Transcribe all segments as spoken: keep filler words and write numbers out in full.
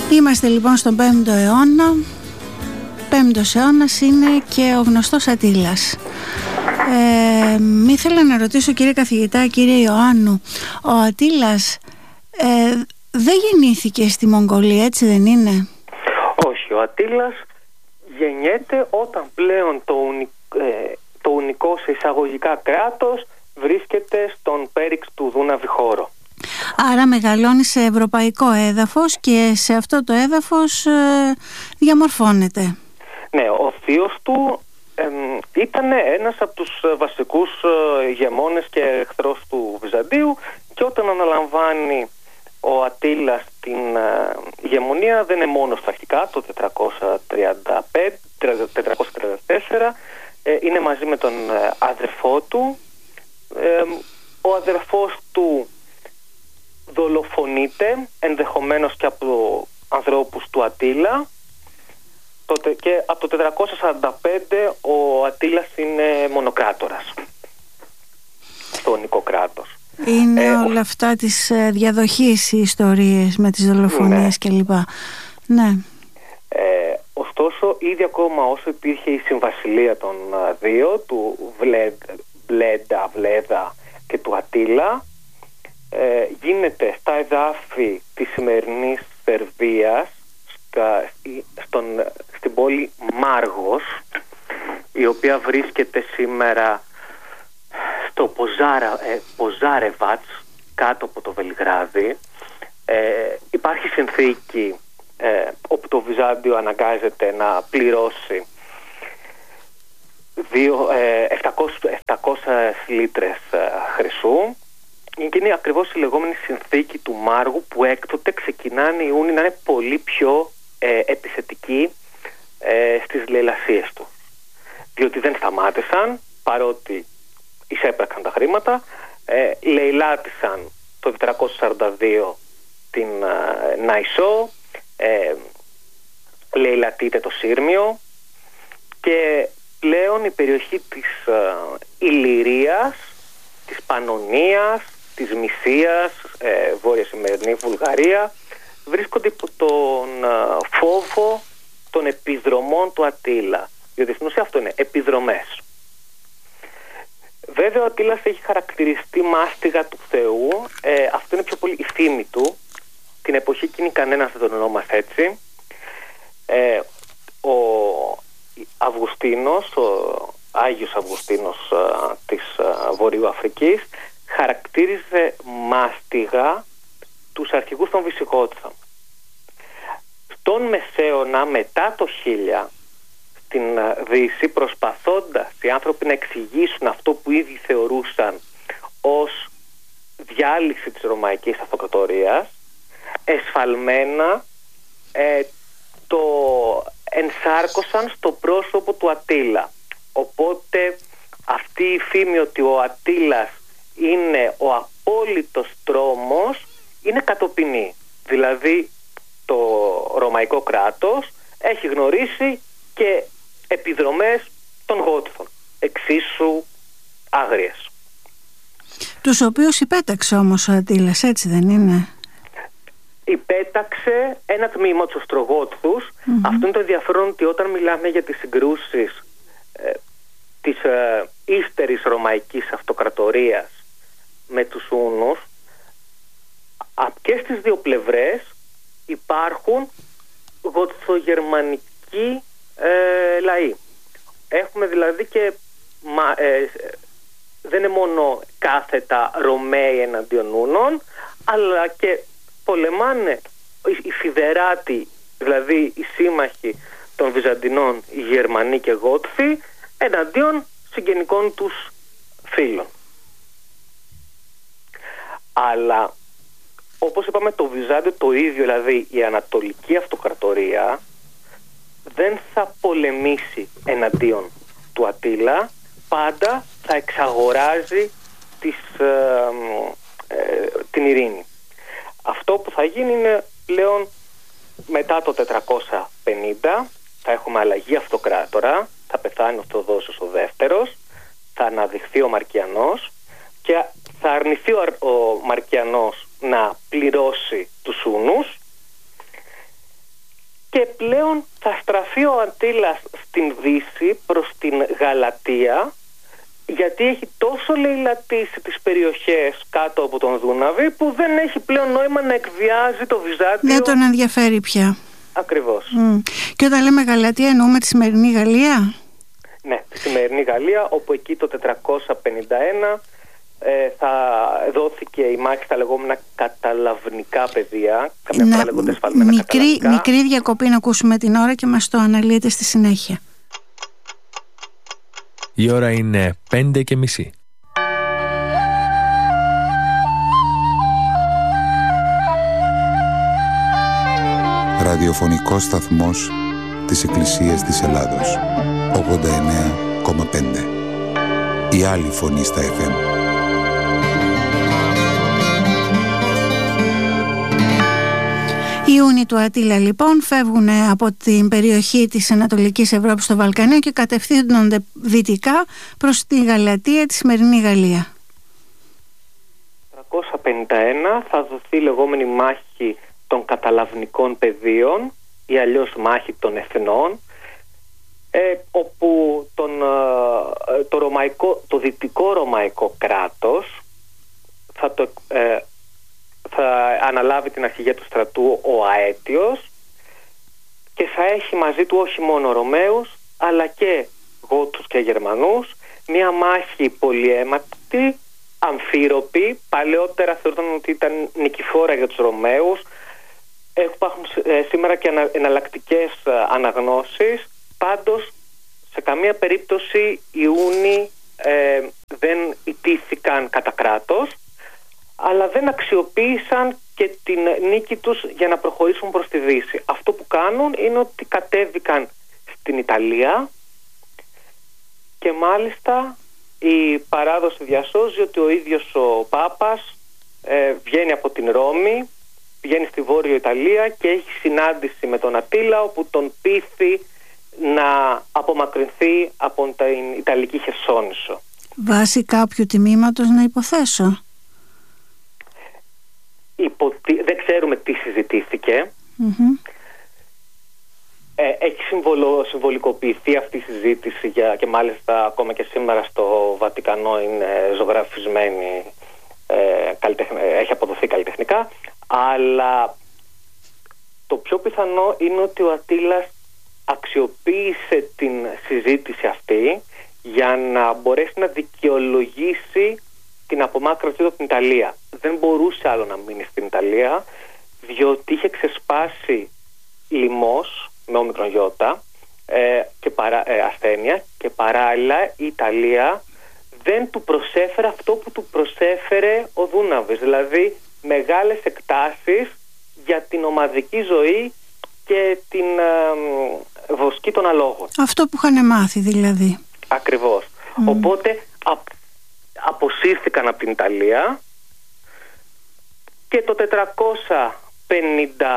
Είμαστε λοιπόν στον πέμπτο αιώνα. Πέμπτος αιώνας είναι και ο γνωστός Αττήλας. Ε, μη ήθελα να ρωτήσω, κύριε καθηγητά, κύριε Ιωάννου, ο Αττήλας ε, δεν γεννήθηκε στη Μογγολία, έτσι δεν είναι? Όχι, ο Αττήλας γεννιέται όταν πλέον το, ουνι, ε, το ουνικό σε εισαγωγικά κράτος βρίσκεται στον πέριξ του Δούναβη χώρο. Άρα μεγαλώνει σε ευρωπαϊκό έδαφος και σε αυτό το έδαφος ε, διαμορφώνεται. Ναι, ο θείος του ε, ήταν ένας από τους βασικούς ε, ηγεμόνες και εχθρός του Βυζαντίου, και όταν αναλαμβάνει ο Αττήλας την ε, ηγεμονία δεν είναι μόνο στα αρχικά, το τετρακόσια τριάντα πέντε, τετρακόσια τριάντα τέσσερα, ε, είναι μαζί με τον ε, αδερφό του. Ε, ο αδερφός του δολοφονείται, ενδεχομένως και από ανθρώπους του Αττήλα. Τότε, και από το τετρακόσια σαράντα πέντε ο Αττήλας είναι μονοκράτορας στο ουνικό κράτος. Είναι ε, όλα ο... αυτά της διαδοχής οι ιστορίες με τις δολοφονίες ναι. κλπ. Ναι. Ε, ωστόσο, ήδη ακόμα όσο υπήρχε η συμβασιλεία των δύο, του Βλέντα, Βλέδα και του Αττήλα, ε, γίνεται στα εδάφη της σημερινής Σερβίας, στα, στον, στην πόλη Μάργος, η οποία βρίσκεται σήμερα στο Ποζάρα, ε, Ποζάρεβατς, κάτω από το Βελιγράδι. Ε, υπάρχει συνθήκη ε, όπου το Βυζάντιο αναγκάζεται να πληρώσει δύο, ε, επτακόσιες λίτρες ε, χρυσού, και είναι ακριβώς η λεγόμενη συνθήκη του Μάργου, που έκτοτε ξεκινάνε οι Ιούνιοι να είναι πολύ πιο ε, επιθετικοί ε, στις λαιλασίες του, διότι δεν σταμάτησαν παρότι εισέπραξαν τα χρήματα. ε, λαιλάτισαν το τετρακόσια σαράντα δύο την ε, Ναϊσό, ε, λαιλατείται το Σύρμιο, και πλέον η περιοχή της ε, Ηλυρίας, της Πανωνίας, της Μυσίας, ε, βόρεια σημερινή Βουλγαρία, βρίσκονται υπό τον ε, φόβο των επιδρομών του Αττήλα, διότι στην ουσία αυτό είναι επιδρομές. Βέβαια ο Αττήλας έχει χαρακτηριστεί μάστιγα του Θεού, ε, αυτό είναι πιο πολύ η φήμη του. Την εποχή εκείνη κανένας δεν τον ονόμασε έτσι. ε, ο Αυγουστίνος, ο Άγιος Αυγουστίνος ε, της ε, Βορείου Αφρικής, χαρακτήριζε μάστιγα τους αρχηγούς των Βυσιγότων. Στον Μεσαίωνα, μετά το χίλια, στην Δύση, προσπαθώντας οι άνθρωποι να εξηγήσουν αυτό που ήδη θεωρούσαν ως διάλυση της Ρωμαϊκής Αυτοκρατορίας, εσφαλμένα ε, το ενσάρκωσαν στο πρόσωπο του Αττήλα. Οπότε αυτή η φήμη ότι ο Αττήλας είναι ο απόλυτος τρόμος είναι κατοπινή. Δηλαδή το Ρωμαϊκό κράτος έχει γνωρίσει και επιδρομές των Γότθων, εξίσου άγριες. Τους οποίους υπέταξε όμως ο Αττήλας, έτσι δεν είναι? Υπέταξε ένα τμήμα τους Οστρογότθους. Mm-hmm. Αυτό είναι το ενδιαφέρον, ότι όταν μιλάμε για τις συγκρούσεις ε, της ε, ύστερης Ρωμαϊκής Αυτοκρατορίας με τους Ούνους, και στις δύο πλευρές υπάρχουν γοτσογερμανικοί ε, λαοί. Έχουμε δηλαδή και μα, ε, δεν είναι μόνο κάθετα Ρωμαίοι εναντίον Ούνων, αλλά και πολεμάνε οι φιδεράτοι, δηλαδή οι σύμμαχοι των Βυζαντινών, οι Γερμανοί και Γότθοι, εναντίον συγγενικών τους φίλων. Αλλά όπως είπαμε, το Βυζάντιο το ίδιο, δηλαδή η Ανατολική Αυτοκρατορία, δεν θα πολεμήσει εναντίον του Αττήλα, πάντα θα εξαγοράζει τις, ε, ε, την ειρήνη. Αυτό που θα γίνει είναι πλέον μετά το τετρακόσια πενήντα, θα έχουμε αλλαγή αυτοκράτορα, θα πεθάνει ο Θεοδόσιος ο δεύτερος, θα αναδειχθεί ο Μαρκιανός και θα αρνηθεί ο, ο Μαρκιανός να πληρώσει τους Ούνους, πλέον θα στραφεί ο Αττήλας στην Δύση προς την Γαλατία, γιατί έχει τόσο λαιλατήσει τις περιοχές κάτω από τον Δούναβη που δεν έχει πλέον νόημα να εκβιάζει το Βυζάντιο. Δεν τον ενδιαφέρει πια. Ακριβώς. Mm. Και όταν λέμε Γαλατία εννοούμε τη σημερινή Γαλλία? Ναι, τη σημερινή Γαλλία, όπου εκεί το τετρακόσια πενήντα ένα ε, θα δόθηκε η μάχη στα λεγόμενα καταλαβνικά πεδία. Καμιά φορά λέγονται σφαλμένα μικρή, καταλαβνικά. Μικρή διακοπή να ακούσουμε την ώρα και μας το αναλύετε στη συνέχεια. Η ώρα είναι πέντε και μισή. Ραδιοφωνικός σταθμός της Εκκλησίας της Ελλάδος. ογδόντα εννέα κόμμα πέντε. Η άλλη φωνή στα εφ εμ. Οι Ιούνιοι του Αττήλα λοιπόν φεύγουν από την περιοχή της Ανατολικής Ευρώπης στο Βαλκανίο και κατευθύνονται δυτικά προς τη Γαλατία, τη σημερινή Γαλλία. τριακόσια πενήντα ένα θα δοθεί η λεγόμενη μάχη των καταλαβνικών πεδίων ή αλλιώς μάχη των εθνών, ε, όπου τον, ε, το, ρωμαϊκό, το δυτικό ρωμαϊκό κράτος θα, το, ε, θα αναλάβει την αρχηγία του στρατού ο Αέτιος και θα έχει μαζί του όχι μόνο Ρωμαίους αλλά και Γότους και Γερμανούς, μια μάχη πολυαίματη, αμφίροπη. Παλαιότερα θεωρούνταν ότι ήταν νικηφόρα για τους Ρωμαίους. Υπάρχουν σήμερα και εναλλακτικές αναγνώσεις. Πάντως σε καμία περίπτωση οι Ιούνιοι ε, δεν ιτήθηκαν κατά κράτος, αλλά δεν αξιοποίησαν και την νίκη τους για να προχωρήσουν προς τη Δύση. Αυτό που κάνουν είναι ότι κατέβηκαν στην Ιταλία και μάλιστα η παράδοση διασώζει ότι ο ίδιος ο Πάπας ε, βγαίνει από την Ρώμη, πηγαίνει στη Βόρειο Ιταλία και έχει συνάντηση με τον Αττήλα, όπου τον πείθει να απομακρυνθεί από την Ιταλική Χερσόνησο. Βάσει κάποιου τιμήματος να υποθέσω. Υποτι... Δεν ξέρουμε τι συζητήθηκε. Mm-hmm. Ε, έχει συμβολο... συμβολικοποιηθεί αυτή η συζήτηση για... και μάλιστα ακόμα και σήμερα στο Βατικανό είναι ζωγραφισμένη, ε, καλλιτεχ... έχει αποδοθεί καλλιτεχνικά. Αλλά το πιο πιθανό είναι ότι ο Αττήλας αξιοποίησε την συζήτηση αυτή για να μπορέσει να δικαιολογήσει την απομάκρυνσή του από την Ιταλία. Δεν μπορούσε άλλο να μείνει στην Ιταλία, διότι είχε ξεσπάσει λοιμός με όμικρον γιώτα ε, και παρά, ε, ασθένεια, και παράλληλα η Ιταλία δεν του προσέφερε αυτό που του προσέφερε ο Δούναβης, δηλαδή μεγάλες εκτάσεις για την ομαδική ζωή και την ε, βοσκή των αλόγων. Αυτό που είχαν μάθει δηλαδή. Ακριβώς. Mm. Οπότε α, αποσύρθηκαν από την Ιταλία και το τετρακόσια πενήντα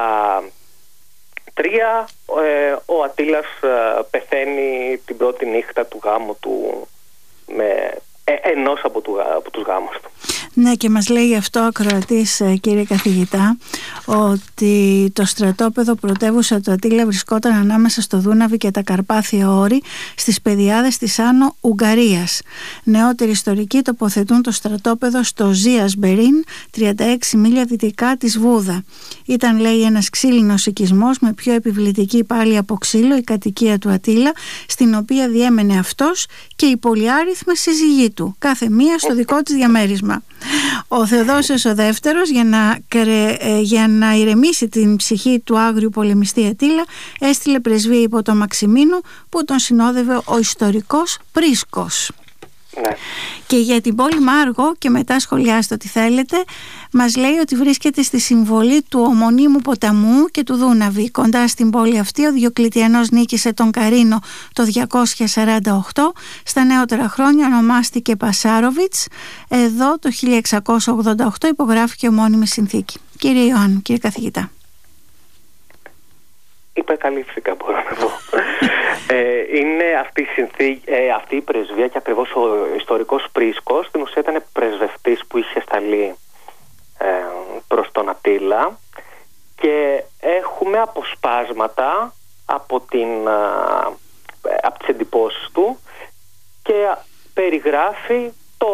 τρία ε, ο Αττήλας ε, πεθαίνει την πρώτη νύχτα του γάμου του με ε, ενός από, του, από τους γάμους του. Ναι, και μας λέει αυτό ο ακροατής, κύριε καθηγητά, ότι το στρατόπεδο πρωτεύουσα του Αττήλα βρισκόταν ανάμεσα στο Δούναβι και τα Καρπάθια όρη στις πεδιάδες της Άνω Ουγγαρίας. Νεότεροι ιστορικοί τοποθετούν το στρατόπεδο στο Ζίας Μπερίν, τριάντα έξι μίλια δυτικά της Βούδα. Ήταν, λέει, ένας ξύλινος οικισμός με πιο επιβλητική πάλι από ξύλο η κατοικία του Αττήλα, στην οποία διέμενε αυτός και οι πολυάριθμες σύζυγοί του, κάθε μία στο δικό της διαμέρισμα. Ο Θεοδόσιος ο Δεύτερος, για να, για να ηρεμήσει την ψυχή του άγριου πολεμιστή Αττήλα, έστειλε πρεσβεία υπό το Μαξιμίνο, που τον συνόδευε ο ιστορικός Πρίσκος. Ναι. Και για την πόλη Μάργο, και μετά σχολιάστε ό,τι θέλετε, μας λέει ότι βρίσκεται στη συμβολή του ομωνύμου ποταμού και του Δούναβη. Κοντά στην πόλη αυτή ο Διοκλητιανός νίκησε τον Καρίνο το διακόσια σαράντα οκτώ. Στα νεότερα χρόνια ονομάστηκε Πασάροβιτς. Εδώ το χίλια εξακόσια ογδόντα οκτώ υπογράφηκε ομώνυμη συνθήκη. Κύριε Ιωάννου, κύριε καθηγητά. Υπερκαλύφθηκα, μπορώ να πω. ε, είναι αυτή η, συνθήκη, ε, αυτή η πρεσβεία, και ακριβώς ο ιστορικός Πρίσκος στην ουσία ήταν πρεσβευτής που είχε σταλεί ε, προς τον Αττήλα, και έχουμε αποσπάσματα από, την, από τις εντυπώσεις του και περιγράφει το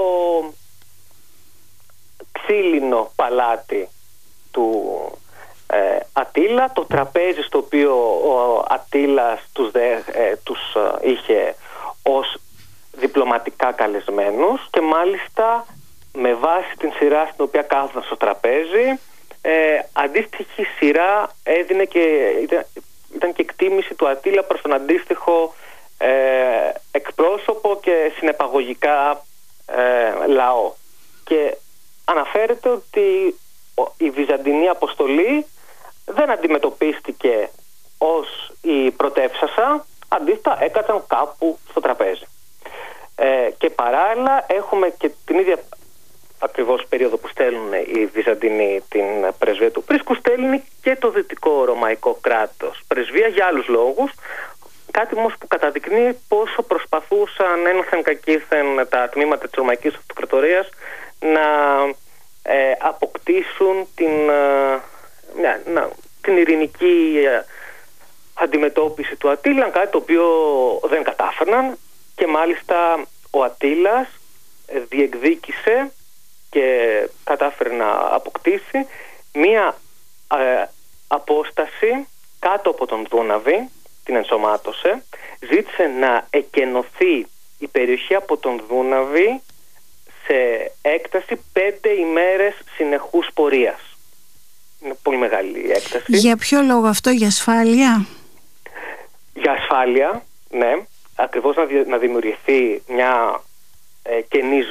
ξύλινο παλάτι του ε, Ατήλα, το τραπέζι στο οποίο ο Ατήλας τους, δε, ε, τους ε, είχε ως διπλωματικά καλεσμένους και μάλιστα με βάση την σειρά στην οποία κάθονταν στο τραπέζι, ε, αντίστοιχη σειρά έδινε και ήταν, ήταν και εκτίμηση του Ατήλα προς τον αντίστοιχο ε, εκπρόσωπο και συνεπαγωγικά ε, λαό. Και αναφέρεται ότι η Βυζαντινή αποστολή δεν αντιμετωπίστηκε ως η πρωτεύσασα, αντίθετα έκαταν κάπου στο τραπέζι. Ε, και παράλληλα έχουμε και την ίδια ακριβώς περίοδο που στέλνουν οι Βυζαντινοί την πρεσβεία του Πρίσκου, στέλνει και το δυτικό ρωμαϊκό κράτος πρεσβεία για άλλους λόγους, κάτι όμως που καταδεικνύει πόσο προσπαθούσαν ένθεν κακήθεν τα τμήματα της Ρωμαϊκής Αυτοκρατορίας να ε, αποκτήσουν την, ε, να, να, την ειρηνική ε, αντιμετώπιση του Ατήλα, κάτι το οποίο δεν κατάφερναν και μάλιστα ο Ατήλας διεκδίκησε και κατάφερε να αποκτήσει μία ε, απόσταση κάτω από τον Δούναβη, την ενσωμάτωσε, ζήτησε να εκενωθεί η περιοχή από τον Δούναβη σε έκταση πέντε ημέρες συνεχούς πορείας. Είναι πολύ μεγάλη η έκταση. Για ποιο λόγο αυτό, για ασφάλεια? Για ασφάλεια, ναι. Ακριβώς να, δη, να δημιουργηθεί μια ε, κενή